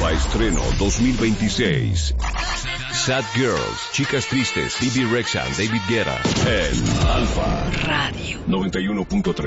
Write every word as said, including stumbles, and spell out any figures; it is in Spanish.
Alfa Estreno dos mil veintiséis. Sad Girls, Chicas Tristes, Bibi Rexha, David Guetta. En Alfa Radio noventa y uno punto tres.